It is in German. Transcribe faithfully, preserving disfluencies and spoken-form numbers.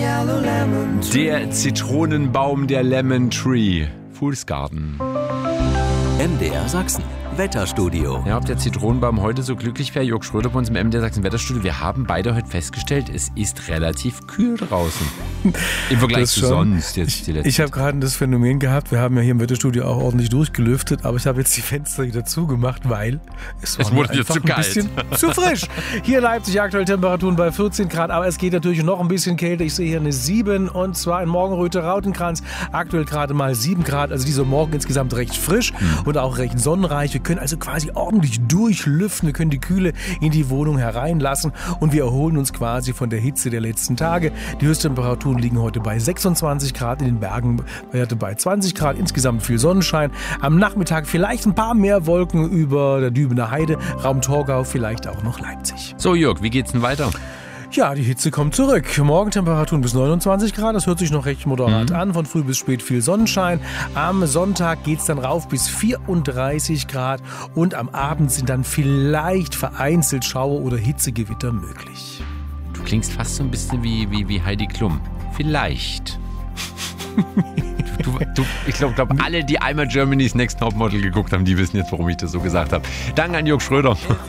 Der Zitronenbaum, der Lemon Tree. Fool's Garden. M D R Sachsen. Wetterstudio. Ja, ob der Zitronenbaum heute so glücklich wäre, Jörg Schröder bei uns im M D R Sachsen Wetterstudio. Wir haben beide heute festgestellt, es ist relativ kühl draußen. Im Vergleich zu sonst. Jetzt die ich ich habe gerade das Phänomen gehabt, wir haben ja hier im Wetterstudio auch ordentlich durchgelüftet, aber ich habe jetzt die Fenster wieder zugemacht, weil es, es wurde jetzt zu ein bisschen zu frisch. Hier in Leipzig aktuell Temperaturen bei vierzehn Grad, aber es geht natürlich noch ein bisschen kälter. Ich sehe hier eine sieben und zwar in Morgenröte Rautenkranz. Aktuell gerade mal sieben Grad, also dieser Morgen insgesamt recht frisch mhm. und auch recht sonnenreich. Wir können also quasi ordentlich durchlüften, wir können die Kühle in die Wohnung hereinlassen und wir erholen uns quasi von der Hitze der letzten Tage. Die Höchsttemperaturen liegen heute bei sechsundzwanzig Grad, in den Bergen Werte bei zwanzig Grad, insgesamt viel Sonnenschein. Am Nachmittag vielleicht ein paar mehr Wolken über der Dübener Heide, Raum Torgau, vielleicht auch noch Leipzig. So Jörg, wie geht's denn weiter? Ja, die Hitze kommt zurück. Morgentemperaturen bis neunundzwanzig Grad, das hört sich noch recht moderat mhm. an. Von früh bis spät viel Sonnenschein. Am Sonntag geht's dann rauf bis vierunddreißig Grad und am Abend sind dann vielleicht vereinzelt Schauer oder Hitzegewitter möglich. Du klingst fast so ein bisschen wie, wie, wie Heidi Klum. Vielleicht. Du, du, ich glaube, glaub, alle, die einmal Germany's Next Topmodel geguckt haben, die wissen jetzt, warum ich das so gesagt habe. Danke an Jörg Schröder.